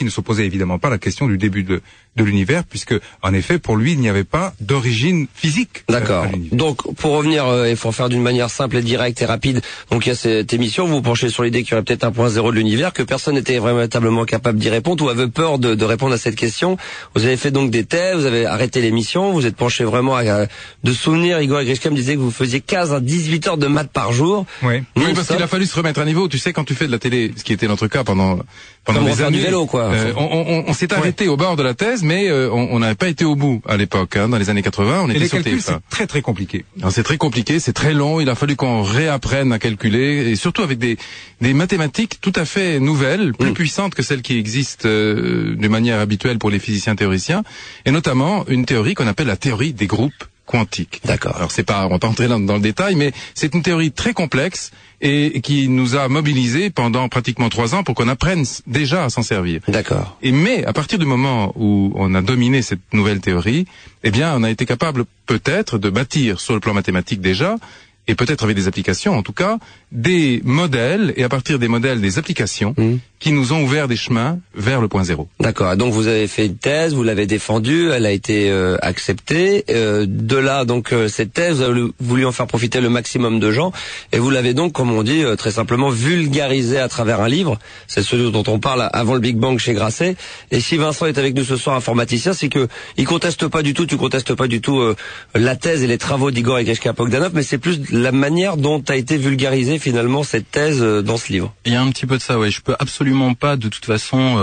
qui ne se posait évidemment pas la question du début de l'univers, puisque en effet pour lui il n'y avait pas d'origine physique. D'accord. Donc pour revenir et pour faire d'une manière simple et directe et rapide, donc il y a cette émission, vous vous penchez sur l'idée qu'il y aurait peut-être un point zéro de l'univers, que personne n'était véritablement capable d'y répondre ou avait peur de répondre à cette question. Vous avez fait donc des thèses, vous avez arrêté l'émission, vous êtes penché vraiment de souvenirs. Igor Grishka me disait que vous faisiez 15 à 18 heures de maths par jour. Oui, parce qu'il a fallu se remettre à niveau. Tu sais, quand tu fais de la télé, ce qui était notre cas pendant des années, du vélo, quoi. On s'est arrêté au bord de la thèse, mais on n'avait pas été au bout à l'époque. Dans les années 80, on était sur TF1. Les calculs, c'est très très compliqué. C'est très compliqué, c'est très long. Il a fallu qu'on réapprenne à calculer, et surtout avec des mathématiques tout à fait nouvelles, plus puissantes que celles qui existent de manière habituelle pour les physiciens théoriciens, et notamment une théorie qu'on appelle la théorie des groupes quantique. D'accord. Alors on va pas entrer dans le détail, mais c'est une théorie très complexe et qui nous a mobilisés pendant pratiquement 3 ans pour qu'on apprenne déjà à s'en servir. D'accord. Mais à partir du moment où on a dominé cette nouvelle théorie, eh bien, on a été capable peut-être de bâtir sur le plan mathématique déjà, et peut-être avec des applications en tout cas, des modèles, et à partir des modèles, des applications qui nous ont ouvert des chemins vers le point zéro. D'accord. Et donc vous avez fait une thèse, vous l'avez défendue, elle a été acceptée. De là, donc cette thèse, vous avez voulu en faire profiter le maximum de gens, et vous l'avez donc, comme on dit très simplement, vulgarisé à travers un livre. C'est celui dont on parle avant le Big Bang chez Grasset. Et si Vincent est avec nous ce soir, informaticien, c'est que il conteste pas du tout, tu contestes pas du tout la thèse et les travaux d'Igor Grishka-Bogdanov, mais c'est plus la manière dont a été vulgarisée finalement cette thèse dans ce livre. Il y a un petit peu de ça, ouais. Je peux absolument pas de toute façon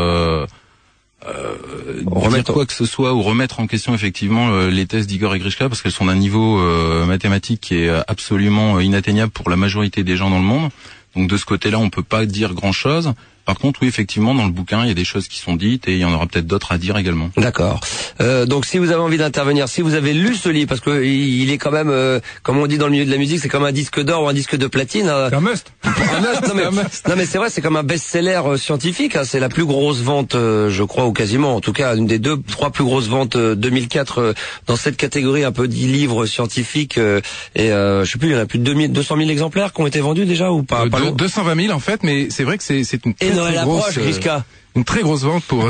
dire quoi que ce soit ou remettre en question effectivement les thèses d'Igor Grishka, parce qu'elles sont d'un niveau mathématique qui est absolument inatteignable pour la majorité des gens dans le monde. Donc de ce côté-là, on peut pas dire grand-chose. Par contre, oui, effectivement, dans le bouquin, il y a des choses qui sont dites et il y en aura peut-être d'autres à dire également. D'accord. Donc, si vous avez envie d'intervenir, si vous avez lu ce livre, parce que il est quand même, comme on dit dans le milieu de la musique, c'est comme un disque d'or ou un disque de platine. C'est un must. Non mais c'est vrai, c'est comme un best-seller scientifique. C'est la plus grosse vente, je crois, ou quasiment, en tout cas, une des 2-3 plus grosses ventes 2004 dans cette catégorie un peu dit livres scientifiques. Et je sais plus, il y en a plus de 200 000 exemplaires qui ont été vendus déjà ou pas, 220 000 en fait, mais c'est vrai que c'est une une très grosse vente pour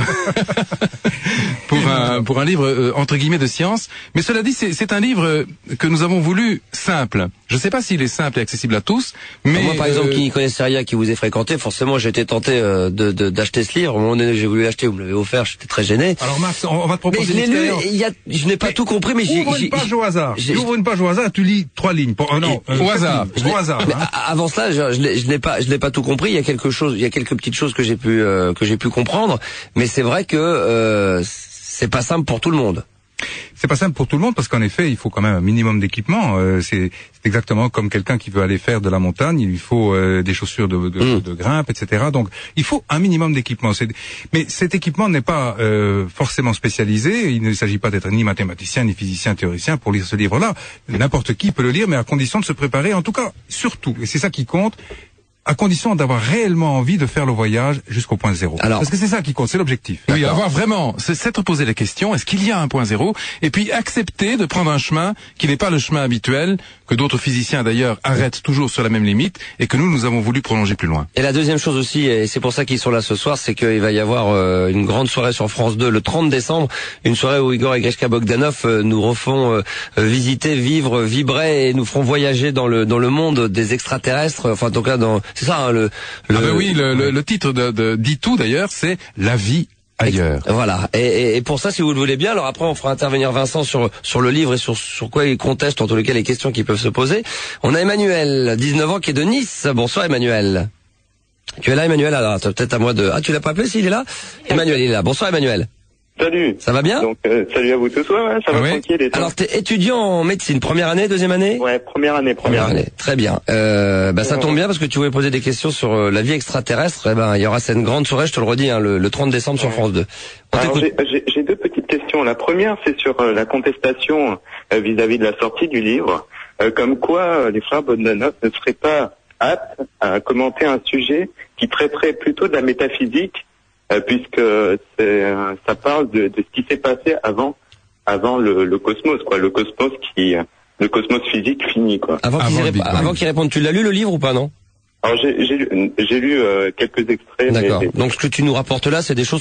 pour un livre entre guillemets de science. Mais cela dit, c'est un livre que nous avons voulu simple. Je ne sais pas s'il est simple et accessible à tous, mais moi par exemple qui n'y connaissais rien, qui vous ai fréquenté, forcément j'ai été tenté d'acheter ce livre. Au moment donné j'ai voulu l'acheter, vous me l'avez offert, j'étais très gêné. Alors Max, on va te proposer une expérience. Je n'ai pas tout compris, mais ouvre une page au hasard. Ouvre une page au hasard, tu lis 3 lignes. Au hasard. Au hasard. Avant cela, je n'ai pas tout compris. Il y a quelques petites choses que j'ai pu comprendre, mais c'est vrai que c'est pas simple pour tout le monde. C'est pas simple pour tout le monde parce qu'en effet, il faut quand même un minimum d'équipement. C'est exactement comme quelqu'un qui veut aller faire de la montagne, il lui faut des chaussures de grimpe, etc. Donc, il faut un minimum d'équipement. Mais cet équipement n'est pas forcément spécialisé. Il ne s'agit pas d'être ni mathématicien, ni physicien, théoricien pour lire ce livre-là. N'importe qui peut le lire, mais à condition de se préparer. En tout cas, surtout, et c'est ça qui compte, à condition d'avoir réellement envie de faire le voyage jusqu'au point zéro. Parce que c'est ça qui compte, c'est l'objectif. Oui, avoir vraiment, s'être posé la question, est-ce qu'il y a un point zéro, et puis accepter de prendre un chemin qui n'est pas le chemin habituel, que d'autres physiciens d'ailleurs arrêtent toujours sur la même limite, et que nous avons voulu prolonger plus loin. Et la deuxième chose aussi, et c'est pour ça qu'ils sont là ce soir, c'est qu'il va y avoir une grande soirée sur France 2 le 30 décembre, une soirée où Igor Grishka-Bogdanov nous refont visiter, vivre, vibrer, et nous feront voyager dans le monde des extraterrestres, enfin en tout cas c'est ça, hein, le titre dit tout d'ailleurs, c'est La vie ailleurs. Voilà. Et pour ça, si vous le voulez bien, alors après on fera intervenir Vincent sur le livre et sur quoi il conteste, en tous les cas les questions qui peuvent se poser. On a Emmanuel, 19 ans, qui est de Nice. Bonsoir Emmanuel. Tu es là Emmanuel? Alors peut-être à moi de... Ah, tu l'as pas appelé s'il est là? Emmanuel il est là. Bonsoir Emmanuel. Salut. Ça va bien? Donc salut à vous tous. Ouais, ça va tranquille. Et toi? Alors t'es étudiant en médecine, première année, deuxième année? Ouais, première année. Très bien. Ça tombe bien parce que tu voulais poser des questions sur la vie extraterrestre. Eh ben il y aura cette grande soirée, je te le redis, hein, le 30 décembre sur France 2. Alors j'ai 2 petites questions. La première, c'est sur la contestation vis-à-vis de la sortie du livre, comme quoi les frères Bogdanov ne seraient pas aptes à commenter un sujet qui traiterait plutôt de la métaphysique, puisque ça parle de ce qui s'est passé avant le cosmos, quoi, le cosmos physique fini, quoi. Avant qu'il réponde, tu l'as lu le livre ou pas, non? Alors j'ai lu quelques extraits. D'accord. Donc ce que tu nous rapportes là, c'est des choses